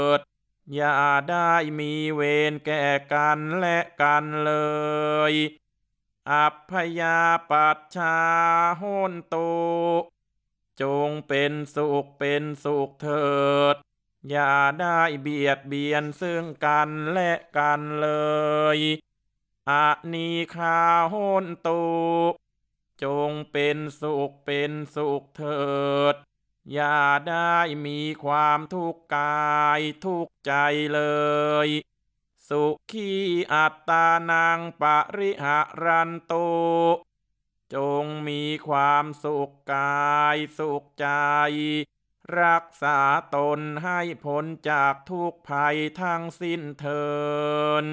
อย่าได้มีเวรแก่กันและกันเลยอัพพยาปัชชาโหนตุจงเป็นสุขเป็นสุขเถิดอย่าได้เบียดเบียนซึ่งกันและกันเลยอานีคาโหนตุจงเป็นสุขเป็นสุขเถิดอย่าได้มีความทุกข์กายทุกข์ใจเลยสุขีอัตตานังปริหารันตุจงมีความสุขกายสุขใจรักษาตนให้พ้นจากทุกภัยทั้งสิ้นเถิด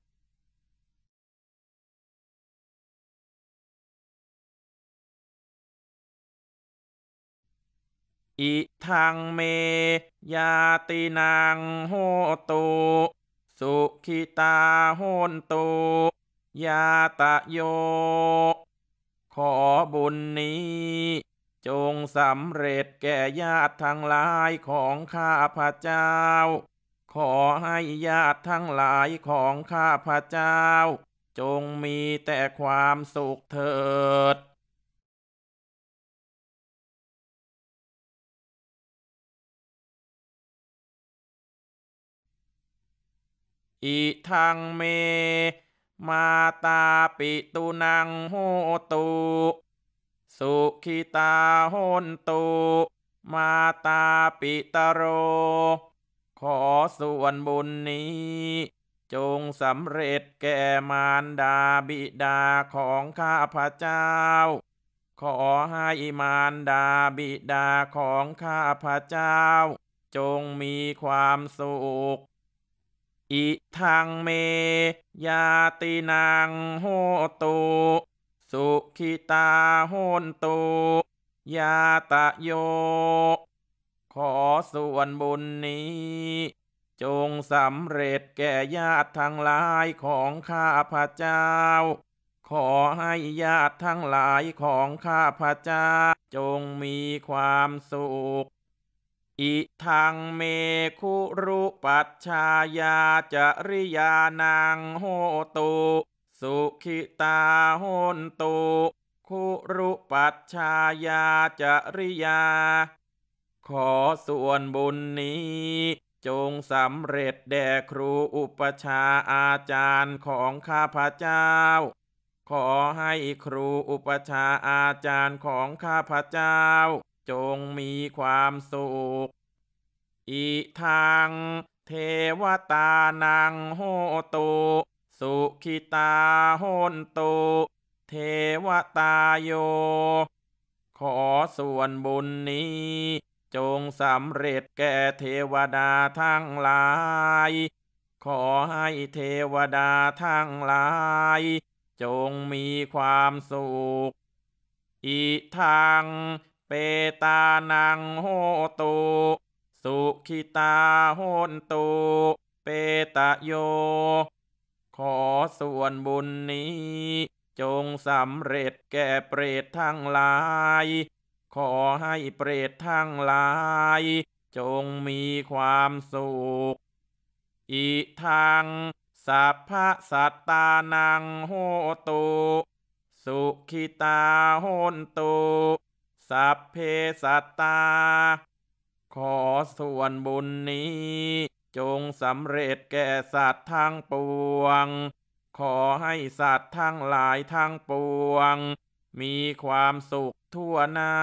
อิทังเมยาตินังโหตุสุขิตาโหนตุยาตะโยขอบุญนี้จงสำเร็จแก่ญาติทั้งหลายของข้าพเจ้าขอให้ญาติทั้งหลายของข้าพเจ้าจงมีแต่ความสุขเถิด อิทังเมมาตาปิตุนังโหตุสุขิตาโหนตุมาตาปิตโรขอส่วนบุญนี้จงสำเร็จแก่มารดาบิดาของข้าพเจ้าขอให้มารดาบิดาของข้าพเจ้าจงมีความสุข อิทังเมยาตินังโหตุสุขิตาโหนตุยาตะโยขอส่วนบุญนี้จงสำเร็จแก่ญาติทั้งหลายของข้าพเจ้าขอให้ญาติทั้งหลายของข้าพเจ้าจงมีความสุข อิทังเมคุรุปัชชายาจริยานังโหตุสุขิตาโหนตุคุรุปัชชายาจริยาขอส่วนบุญนี้จงสำเร็จแด่ครูอุปชฌาย์อาจารย์ของข้าพเจ้าขอให้ครูอุปชฌาย์อาจารย์ของข้าพเจ้าจงมีความสุข อิทังเทวตานังโหตุสุขิตาโหนตุเทวตาโยขอส่วนบุญนี้จงสำเร็จแก่เทวดาทั้งหลายขอให้เทวดาทั้งหลายจงมีความสุขอิทังเปตานังโหตุสุขิตาโหนตุเปตะโยขอส่วนบุญนี้จงสำเร็จแก่เปรตทั้งหลายขอให้เปรตทั้งหลายจงมีความสุขอิทังสัพพสัตตานังโหตุสุขิตาโหนตุสัพเพสัตตาขอส่วนบุญนี้จงสำเร็จแก่สัตว์ทั้งปวงขอให้สัตว์ทั้งหลายทั้งปวงมีความสุขทั่วหน้า